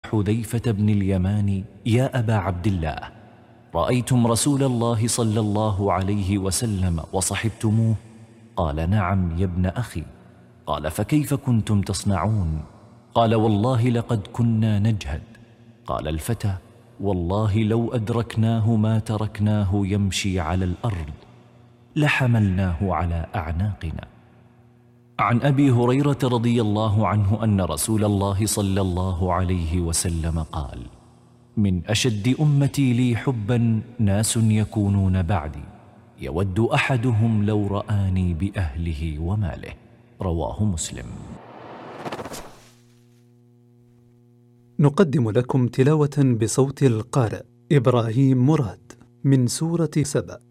حذيفة بن اليمان: يا أبا عبد الله، رأيتم رسول الله صلى الله عليه وسلم وصحبتموه؟ قال: نعم يا ابن أخي. قال: فكيف كنتم تصنعون؟ قال: والله لقد كنا نجهد. قال الفتى: والله لو أدركناه ما تركناه يمشي على الأرض، لحملناه على أعناقنا. عن أبي هريرة رضي الله عنه أن رسول الله صلى الله عليه وسلم قال: من أشد أمتي لي حبا ناس يكونون بعدي، يود أحدهم لو رآني بأهله وماله. رواه مسلم. نقدم لكم تلاوة بصوت القارئ إبراهيم مراد من سورة سبأ.